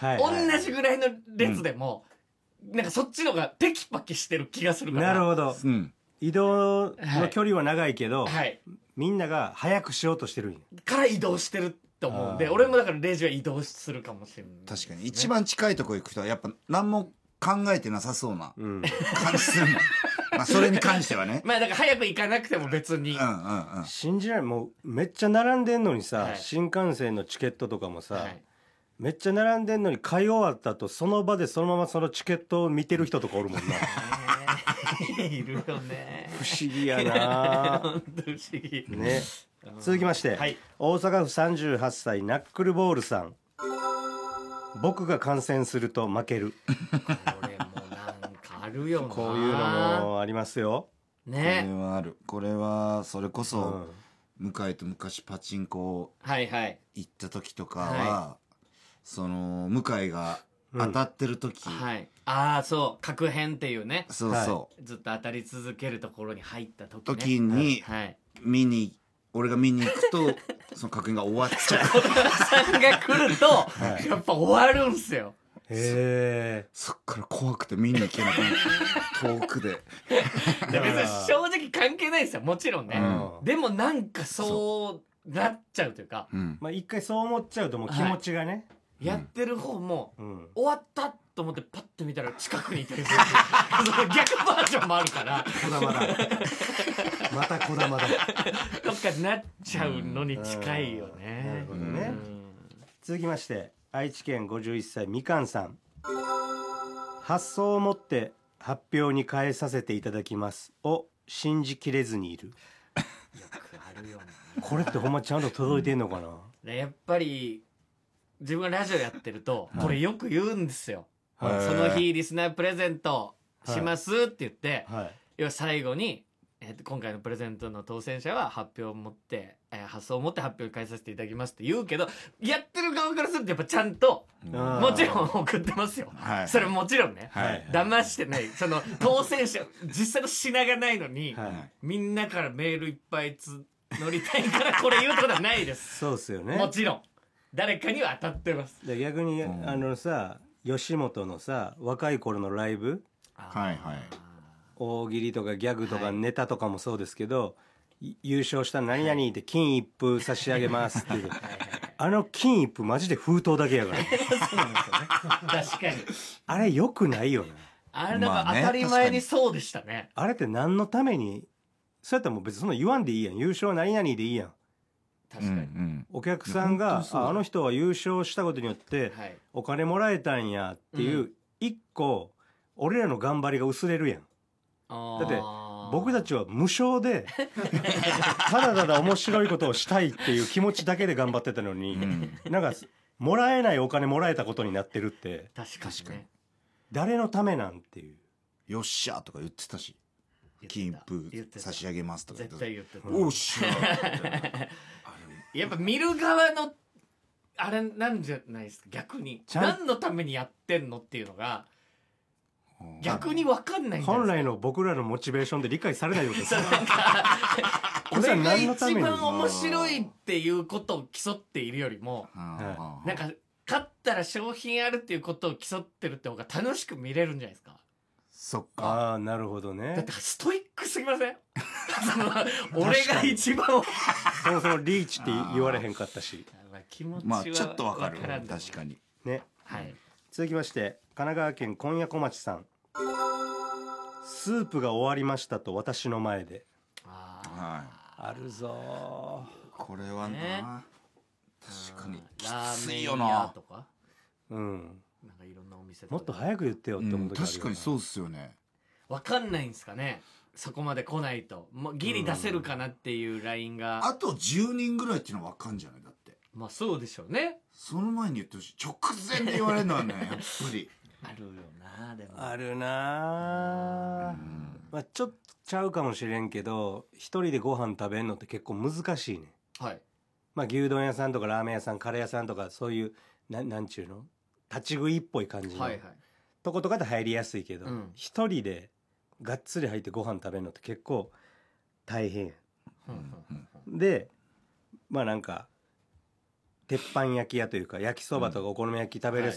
同じぐらいの列でも、なんかそっちのがテキパキしてる気がするから。 なるほど、移動の距離は長いけど、みんなが早くしようとしてるんやから移動してると思うんで、俺もだからレジは移動するかもしれない、ね、 確かに一番近いとこ行く人はやっぱ何も考えてなさそうな感じするもんまあそれに関してはねまあだから早く行かなくても別に、 信じられない。もうめっちゃ並んでんのにさ、新幹線のチケットとかもさ、めっちゃ並んでんのに買い終わった後その場でそのままそのチケットを見てる人とかおるもんないるよね。 不思議やな本当不思議ね。続きまして、大阪府38歳ナックルボールさん。僕が観戦すると負ける。 これもなんかあるよな。 こういうのもありますよね。これはある。これはそれこそ、向井と昔パチンコ行った時とかは、その向井が当たってる時、 ああそう確変っていうね、 そうそう、 ずっと当たり続けるところに入った時に俺が見に行くとその確変が終わっちゃう。 小田さんが来るとやっぱ終わるんすよ。 そっから怖くて見に行けなくなって遠くで別に正直関係ないですよ、もちろんね、でもなんかそうなっちゃうというか、 まあ一回そう思っちゃうともう気持ちがね、 やってる方も終わったと思ってパッと見たら近くにいたりする逆バージョンもあるから小玉だまた小玉だとかなっちゃうのに近いよね。 なるほどね。続きまして愛知県51歳みかんさん。発想を持って発表に変えさせていただきますを信じきれずにいる。よくあるよな。 これってほんまちゃんと届いてんのかな。 やっぱり自分がラジオやってるとこれよく言うんですよ、その日リスナープレゼントしますって言って、要は最後に、今回のプレゼントの当選者は発想を持って発表に変えさせていただきますって言うけど、やってる側からするとやっぱちゃんともちろん送ってますよ、それもちろんね、騙してない、その当選者実際の品がないのに、みんなからメールいっぱい乗りたいからこれ言うってことはないです。 そうっすよね。 もちろん誰かには当たってます。 で逆にさ吉本のさ若い頃のライブ、大喜利とかギャグとかネタとかもそうですけど、優勝した何々って金一封差し上げますっていうあの金一封マジで封筒だけやからそうなんですよね確かにあれよくないよね。 あれなんか当たり前にそうでしたね。 あれって何のために、そうやったらもう別にそんな言わんでいいやん、優勝は何々でいいやん。 確かに、 お客さんがあの人は優勝したことによってお金もらえたんやっていう一個俺らの頑張りが薄れるやん。だって僕たちは無償でただただ面白いことをしたいっていう気持ちだけで頑張ってたのに、なんかもらえないお金もらえたことになってるって、 確かに誰のためなんていう。 よっしゃとか言ってたし、金一封差し上げますとか絶対言ってた。 おっしゃやっぱ見る側のあれなんじゃないですか、逆に何のためにやってんのっていうのが逆に分かんないんじゃないですか。 本来の僕らのモチベーションで理解されないようです俺が一番面白いっていうことを競っているよりも、なんか勝ったら商品あるっていうことを競ってるって方が楽しく見れるんじゃないですか。 そっか。 ああなるほどね。 だってストイックすぎません俺が一番そもそもリーチって言われへんかったし気持ちはまあちょっとわかる。確かにね。続きまして神奈川県今夜小町さん。スープが終わりましたと私の前で。あるぞこれはな、確かにきついよラーメン屋とか、なんかいろんなお店とかもっと早く言ってよって思う時あるよな。 確かにそうっすよね。 分かんないんですかね、そこまで来ないと。もうギリ出せるかなっていうラインが、 あと10人ぐらいっていうのは分かんじゃない。だってまあそうでしょうね。 その前に言ってほしい。直前で言われるのはねやっぱりあるよな。でもあるな。まあちょっとちゃうかもしれんけど、一人でご飯食べんのって結構難しいね。まあ牛丼屋さんとかラーメン屋さんカレー屋さんとかそういうなんちゅうの立ち食いっぽい感じのとことかで入りやすいけど、一人でがっつり入ってご飯食べるのって結構大変で、まあなんか鉄板焼き屋というか焼きそばとかお好み焼き食べれ